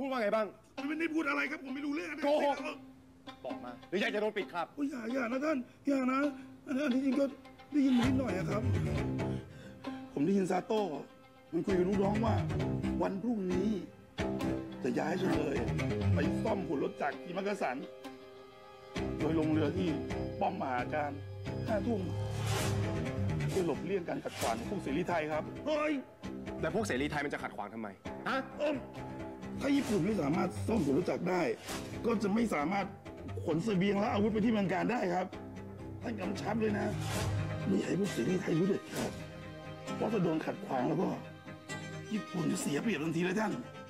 พูดว่าไงบ้างผมไม่ได้พูดอะไรครับผมไม่รู้เรื่องโกหกบอกมาหรืออยากจะโดนปิดครับอย่านะท่านอย่านะอันนี้จริงก็ได้ยินนิดหน่อยครับ ผมได้ยินซาโต้มันคุยกับลูกน้องว่า วันพรุ่งนี้ จะย้ายเฉลยไปซ่อมหุ่นรถจักรที่มักกะสันโดยลงเรือที่ป้อมมหาการ5 ทุ่มเพื่อหลบเลี่ยงการขัดขวางของพวกเสรีไทยครับเฮ้ยแต่พวกเสรีไทยมันจะขัดขวางทำไมฮะถ้าญี่ปุ่นไม่สามารถซ่อมหุ่นรถจักรได้ ก็จะไม่สามารถขนเสบียงและอาวุธไปที่เมืองการได้ครับท่านกำชับเลยนะไม่ให้พวกเสรีไทยรู้เด็ดขาดเพราะถ้าโดนขัดขวางแล้วก็ญี่ปุ่นจะเสียเปรียบทันทีเลยท่าน